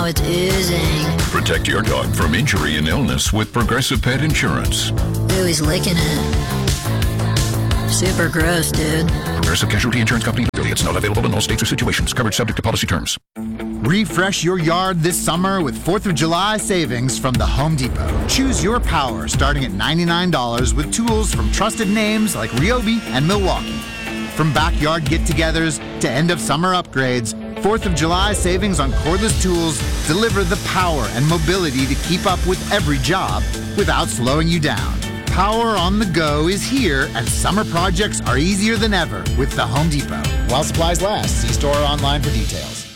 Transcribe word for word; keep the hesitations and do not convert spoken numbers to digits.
it's oozing. Protect your dog from injury and illness with Progressive Pet Insurance. Ooh, he's licking it. Super gross, dude. Progressive Casualty Insurance Company affiliates, not available in all states or situations. Coverage subject to policy terms. Refresh your yard this summer with fourth of July savings from the Home Depot. Choose your power starting at ninety-nine dollars with tools from trusted names like Ryobi and Milwaukee. From backyard get-togethers to end-of-summer upgrades, fourth of July savings on cordless tools deliver the power and mobility to keep up with every job without slowing you down. Power on the go is here, and summer projects are easier than ever with the Home Depot. While supplies last, see store or online for details.